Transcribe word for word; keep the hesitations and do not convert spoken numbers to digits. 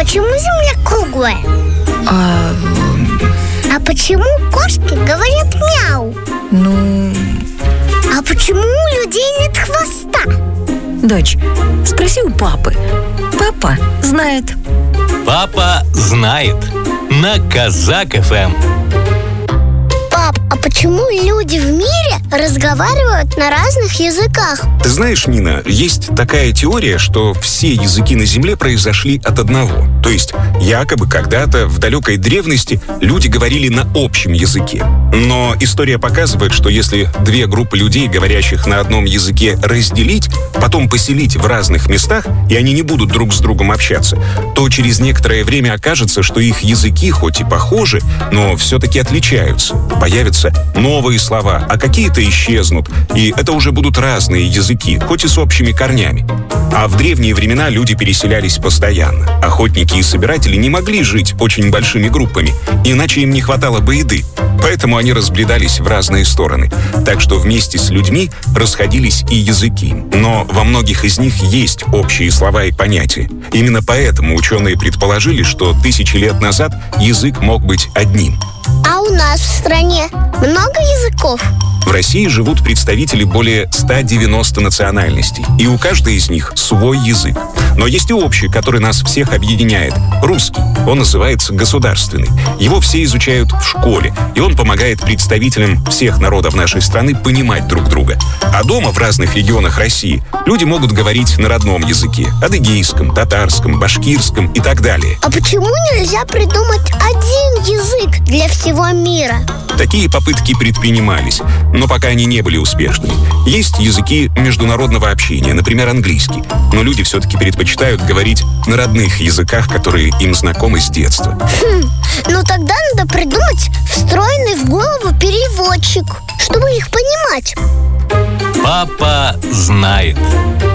почему Земля круглая? А... А почему кошки говорят мяу? Ну... А почему у людей нет хвоста? Дочь, спроси у папы. Папа знает. Папа знает. На Казак эф эм. Пап, а почему люди в мире разговаривают на разных языках? Ты знаешь, Нина, есть такая теория, что все языки на Земле произошли от одного. То есть, якобы когда-то в далекой древности люди говорили на общем языке. Но история показывает, что если две группы людей, говорящих на одном языке, разделить, потом поселить в разных местах, и они не будут друг с другом общаться, то через некоторое время окажется, что их языки хоть и похожи, но все-таки отличаются. Появятся новые слова, а какие-то исчезнут, и это уже будут разные языки, хоть и с общими корнями. А в древние времена люди переселялись постоянно. Охотники и собиратели не могли жить очень большими группами, иначе им не хватало бы еды. Поэтому они разбредались в разные стороны. Так что вместе с людьми расходились и языки. Но во многих из них есть общие слова и понятия. Именно поэтому ученые предположили, что тысячи лет назад язык мог быть одним. А у нас в стране много языков? В России живут представители более ста девяноста национальностей, и у каждой из них свой язык. Но есть и общий, который нас всех объединяет – русский. Он называется государственный. Его все изучают в школе, и он помогает представителям всех народов нашей страны понимать друг друга. А дома в разных регионах России люди могут говорить на родном языке – адыгейском, татарском, башкирском и так далее. А почему нельзя придумать один язык для всего мира? Такие попытки предпринимались, но пока они не были успешными. Есть языки международного общения, например, английский. Но люди все-таки предпочитают говорить на родных языках, которые им знакомы с детства. Хм, ну тогда надо придумать встроенный в голову переводчик, чтобы их понимать. Папа знает.